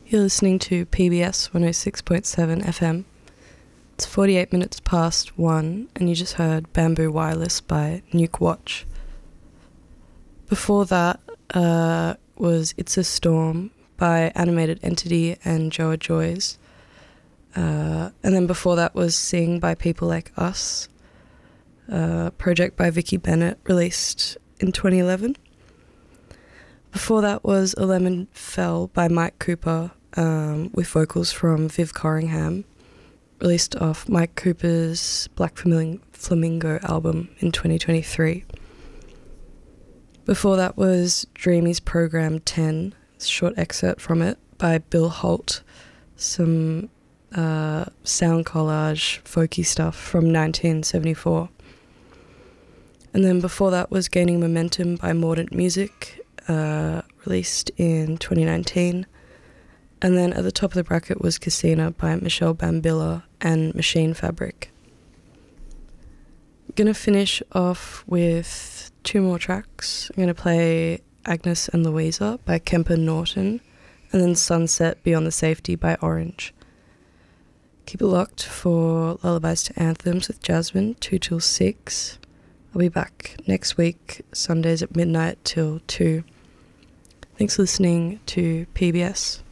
You're listening to PBS 106.7 FM. It's 48 minutes past 1, and you just heard Bamboo Wireless by Nuke Watch. Before that was It's a Storm by Animated Entity and Joa Joyce. And then before that was Sing by People Like Us, a project by Vicky Bennett, released in 2011. Before that was A Lemon Fell by Mike Cooper, with vocals from Viv Corringham, released off Mike Cooper's Black Flamingo album in 2023. Before that was Dreamy's Program 10, a short excerpt from it by Bill Holt, some sound collage folky stuff from 1974. And then before that was Gaining Momentum by Mordant Music, released in 2019. And then at the top of the bracket was Casina by Michelle Bambilla and Machine Fabric. I'm going to finish off with two more tracks. I'm going to play Agnes and Louisa by Kemper Norton, and then Sunset Beyond the Safety by Orange. Keep it locked for Lullabies to Anthems with Jasmine, 2 till 6. I'll be back next week, Sundays at midnight till 2. Thanks for listening to PBS.